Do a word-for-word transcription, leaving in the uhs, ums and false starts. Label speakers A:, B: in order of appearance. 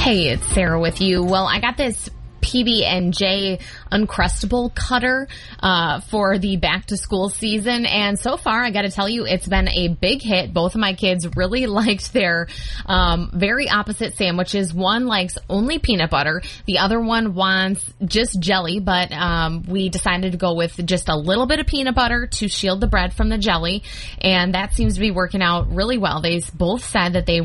A: Hey, it's Sarah with you. Well, I got this P B and J Uncrustable cutter uh, for the back to school season, and so far I got to tell you it's been a big hit. Both of my kids really liked their um, very opposite sandwiches. One likes only peanut butter, the other one wants just jelly, but um, we decided to go with just a little bit of peanut butter to shield the bread from the jelly, and that seems to be working out really well. They both said that they